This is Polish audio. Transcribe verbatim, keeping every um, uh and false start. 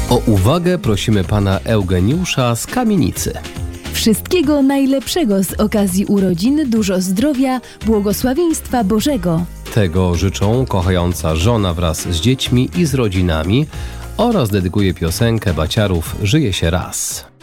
O uwagę prosimy pana Eugeniusza z Kamienicy. Wszystkiego najlepszego z okazji urodzin, dużo zdrowia, błogosławieństwa Bożego. Tego życzą kochająca żona wraz z dziećmi i z rodzinami oraz dedykuje piosenkę Baciarów „Żyje się raz”.